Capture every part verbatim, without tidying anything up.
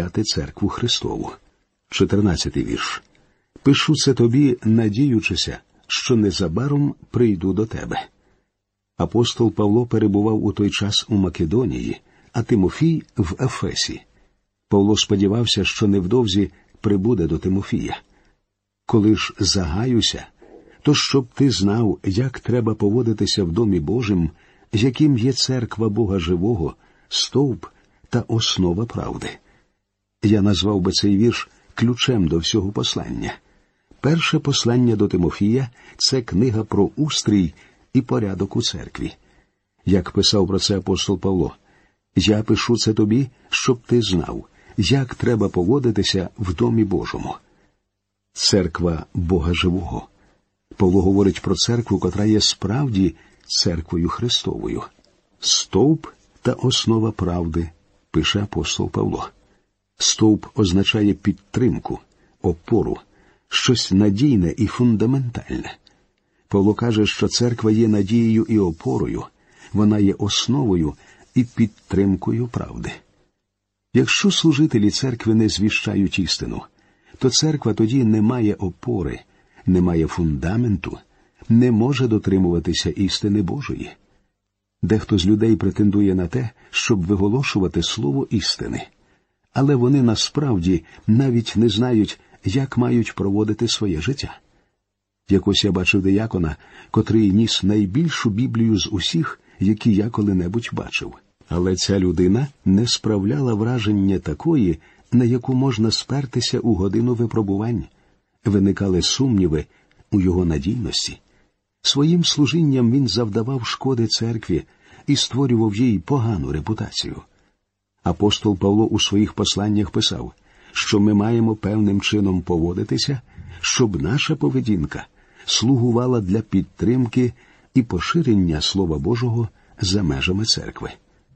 навчати церкву Христову. чотирнадцятий вірш. «Пишу це тобі, надіючися, що незабаром прийду до тебе». Апостол Павло перебував у той час у Македонії, а Тимофій – в Ефесі. Павло сподівався, що невдовзі прибуде до Тимофія. «Коли ж загаюся, то щоб ти знав, як треба поводитися в Домі Божим, яким є церква Бога живого, стовп та основа правди». Я назвав би цей вірш ключем до всього послання. Перше послання до Тимофія – це книга про устрій і порядок у церкві. Як писав про це апостол Павло, «Я пишу це тобі, щоб ти знав, як треба поводитися в Домі Божому». Церква Бога живого. Павло говорить про церкву, котра є справді церквою Христовою. «Стовп та основа правди», пише апостол Павло. Стовп означає підтримку, опору, щось надійне і фундаментальне. Павло каже, що церква є надією і опорою, вона є основою і підтримкою правди. Якщо служителі церкви не звіщають істину, то церква тоді не має опори, не має фундаменту, не може дотримуватися істини Божої. Дехто з людей претендує на те, щоб виголошувати слово істини. Але вони насправді навіть не знають, як мають проводити своє життя. Якось я бачив диякона, котрий ніс найбільшу Біблію з усіх, які я коли-небудь бачив. Але ця людина не справляла враження такої, на яку можна спертися у годину випробувань. Виникали сумніви у його надійності. Своїм служінням він завдавав шкоди церкві і створював їй погану репутацію. Апостол Павло у своїх посланнях писав, що ми маємо певним чином поводитися, щоб наша поведінка слугувала для підтримки і поширення Слова Божого за межами церкви.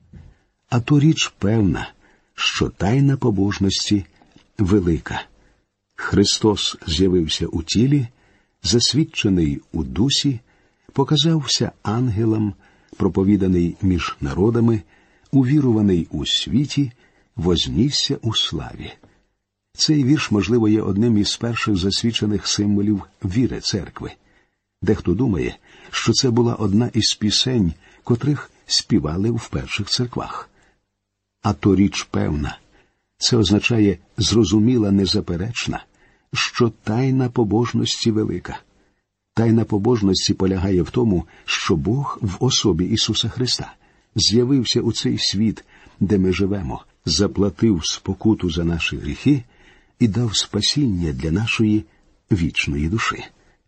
А то річ певна, що тайна побожності велика. Христос з'явився у тілі, засвідчений у дусі, показався ангелам, проповіданий між народами, увіруваний у світі, вознісся у славі. Цей вірш, можливо, є одним із перших засвідчених символів віри церкви. Дехто думає, що це була одна із пісень, котрих співали в перших церквах. А то річ певна. Це означає зрозуміла, незаперечна, що тайна побожності велика. Тайна побожності полягає в тому, що Бог в особі Ісуса Христа з'явився у цей світ, де ми живемо, заплатив спокуту за наші гріхи і дав спасіння для нашої вічної душі.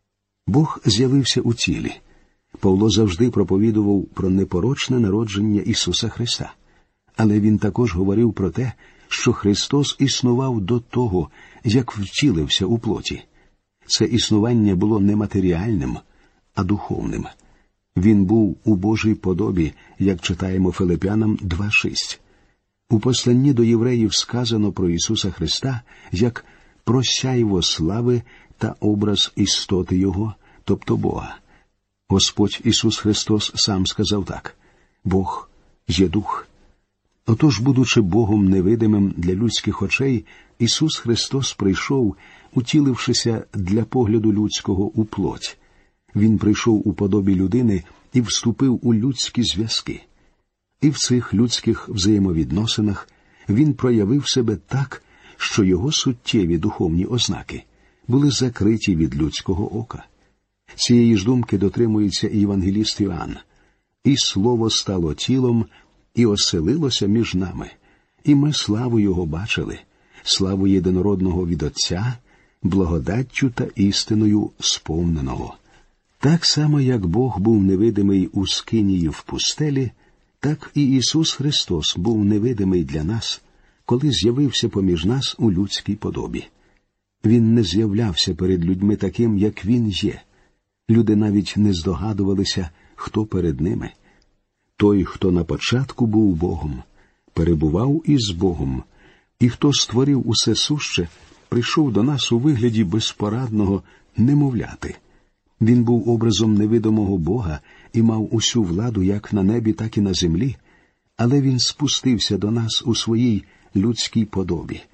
Бог з'явився у тілі. Павло завжди проповідував про непорочне народження Ісуса Христа. Але він також говорив про те, що Христос існував до того, як втілився у плоті. Це існування було не матеріальним, а духовним. Він був у Божій подобі, як читаємо Филип'янам два шість. У посланні до євреїв сказано про Ісуса Христа як про сяйво слави та образ істоти Його, тобто Бога. Господь Ісус Христос сам сказав так: «Бог є дух». Отож, будучи Богом невидимим для людських очей, Ісус Христос прийшов, утілившися для погляду людського у плоть. Він прийшов у подобі людини і вступив у людські зв'язки. І в цих людських взаємовідносинах він проявив себе так, що його суттєві духовні ознаки були закриті від людського ока. Цієї ж думки дотримується і євангеліст Іоанн. «І слово стало тілом, і оселилося між нами, і ми славу Його бачили, славу єдинородного від Отця, благодаттю та істиною сповненого». Так само, як Бог був невидимий у скинії в пустелі, так і Ісус Христос був невидимий для нас, коли з'явився поміж нас у людській подобі. Він не з'являвся перед людьми таким, як Він є. Люди навіть не здогадувалися, хто перед ними. Той, хто на початку був Богом, перебував із Богом, і хто створив усе суще, прийшов до нас у вигляді безпорадного немовляти. Він був образом невидимого Бога і мав усю владу як на небі, так і на землі, але він спустився до нас у своїй людській подобі.